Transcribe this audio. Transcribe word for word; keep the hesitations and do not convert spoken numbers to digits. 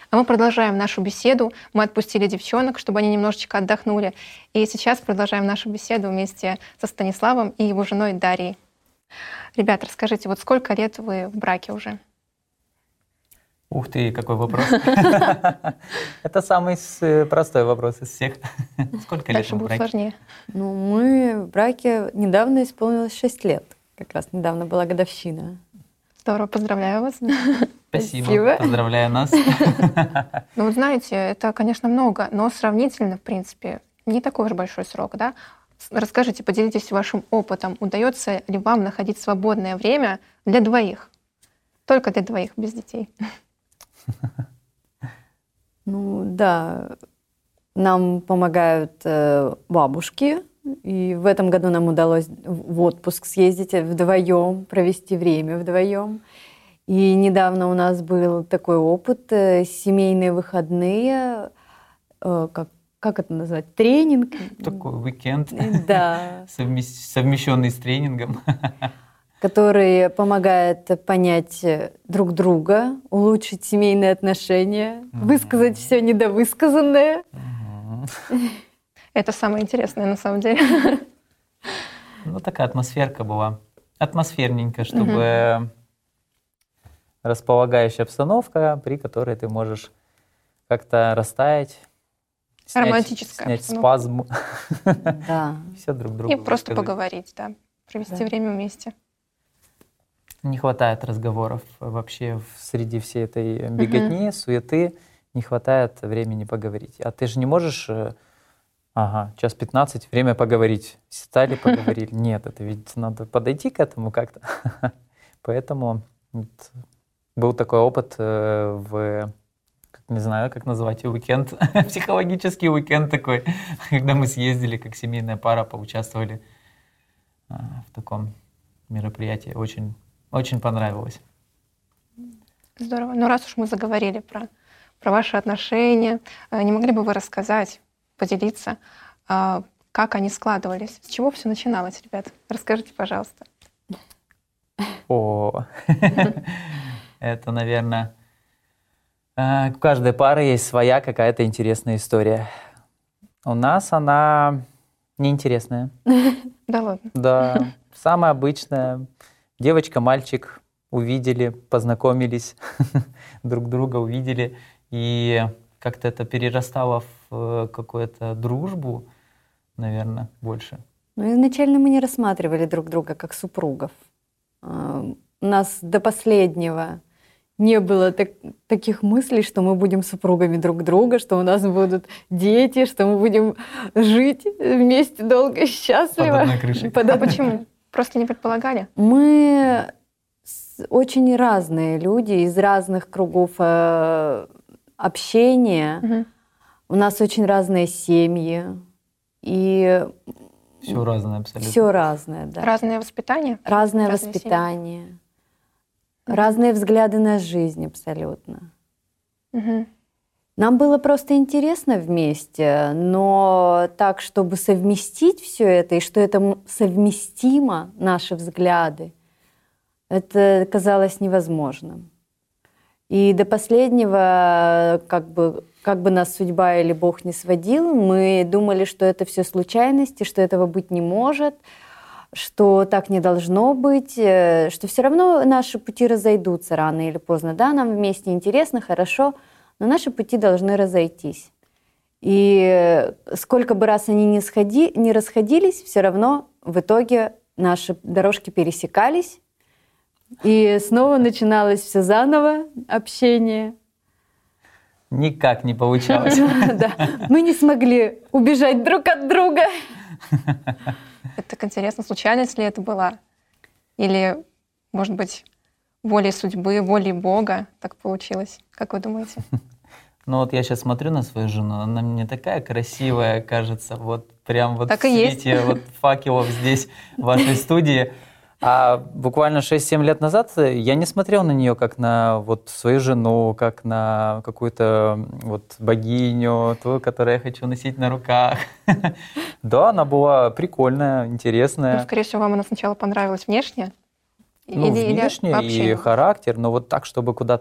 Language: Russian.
А мы продолжаем нашу беседу. Мы отпустили девчонок, чтобы они немножечко отдохнули. И сейчас продолжаем нашу беседу вместе со Станиславом и его женой Дарьей. Ребята, расскажите, вот сколько лет вы в браке уже? Ух ты, какой вопрос. Это самый простой вопрос из всех. Сколько лет Дальше в будет браке? сложнее. Ну, мы в браке недавно исполнилось шесть лет. Как раз недавно была годовщина. Здорово, поздравляю вас. Спасибо, Спасибо. поздравляю нас. Ну, вот знаете, это, конечно, много, но сравнительно, в принципе, не такой уж большой срок, да? Расскажите, поделитесь вашим опытом. Удается ли вам находить свободное время для двоих? Только для двоих, без детей. Ну да, нам помогают э, бабушки. И в этом году нам удалось в отпуск съездить вдвоем, провести время вдвоем. И недавно у нас был такой опыт, э, семейные выходные, э, как, как это назвать, тренинг. Такой уикенд, Да. совмещенный с тренингом. Который помогает понять друг друга, улучшить семейные отношения, mm-hmm. высказать все недовысказанное. Mm-hmm. Это самое интересное на самом деле. Ну, такая атмосферка была. Атмосферненько, чтобы mm-hmm. располагающая обстановка, при которой ты можешь как-то растаять, снять, романтическая снять обстановка. спазм. Да. Все друг другу И просто высказать. поговорить, да, провести Да. время вместе. Не хватает разговоров вообще среди всей этой беготни, uh-huh. суеты. Не хватает времени поговорить. А ты же не можешь... Ага, час пятнадцать, время поговорить. Стали, поговорили. Нет, это ведь надо подойти к этому как-то. Поэтому вот, был такой опыт в... Не знаю, как назвать, уикенд. Психологический уикенд такой, когда мы съездили как семейная пара, поучаствовали в таком мероприятии. Очень... Очень понравилось. Здорово. Ну, раз уж мы заговорили про, про ваши отношения, не могли бы вы рассказать, поделиться, как они складывались? С чего все начиналось, ребят? Расскажите, пожалуйста. О, это, наверное, у каждой пары есть своя какая-то интересная история. У нас она неинтересная. Да ладно? Да, самая обычная. Девочка, мальчик увидели, познакомились, друг друга увидели, и как-то это перерастало в какую-то дружбу, наверное, больше. Ну, изначально мы не рассматривали друг друга как супругов. У нас до последнего не было так, таких мыслей, что мы будем супругами друг друга, что у нас будут дети, что мы будем жить вместе долго и счастливо. Под одной крышей. Под... А почему? Просто не предполагали? Мы очень разные люди из разных кругов общения. Угу. У нас очень разные семьи. И все разное абсолютно. Все разное, да. Разное воспитание? Разное разные воспитание. семьи. Разные взгляды на жизнь абсолютно. Угу. Нам было просто интересно вместе, но так, чтобы совместить все это, и что это совместимо, наши взгляды, это казалось невозможным. И до последнего, как бы, как бы нас судьба или Бог не сводил, мы думали, что это все случайности, что этого быть не может, что так не должно быть, что все равно наши пути разойдутся рано или поздно. Да, нам вместе интересно, хорошо, но наши пути должны разойтись. И сколько бы раз они ни, сходи, ни расходились, все равно в итоге наши дорожки пересекались, и снова начиналось все заново, общение. Никак не получалось. Да, мы не смогли убежать друг от друга. Это так интересно, случайность ли это была? Или, может быть, волей судьбы, волей Бога так получилось? Как вы думаете? Ну вот я сейчас смотрю на свою жену, она мне такая красивая, кажется, вот прям вот так в свете вот факелов здесь, в вашей студии. А буквально шесть-семь лет назад я не смотрел на нее как на вот свою жену, как на какую-то вот богиню, ту, которую я хочу носить на руках. Да, она была прикольная, интересная. Ну, скорее всего, вам она сначала понравилась внешне? Ну, или, внешне или и характер, но вот так, чтобы куда-то